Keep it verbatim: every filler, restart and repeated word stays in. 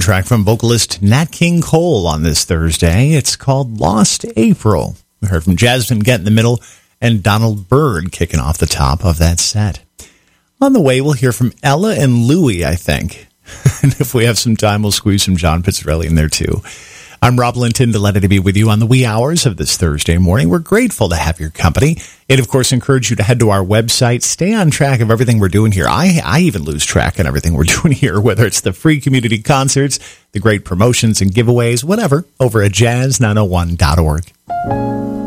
track from vocalist Nat King Cole on this Thursday. It's called Lost April. We heard from Jasmine Get in the middle and Donald Byrd kicking off the top of that set. On the way, we'll hear from Ella and Louie, I think. And if we have some time, we'll squeeze some John Pizzarelli in there, too. I'm Rob Linton, delighted to be with you on the wee hours of this Thursday morning. We're grateful to have your company. And, of course, encourage you to head to our website. Stay on track of everything we're doing here. I, I even lose track on everything we're doing here, whether it's the free community concerts, the great promotions and giveaways, whatever, over at jazz nine oh one dot org.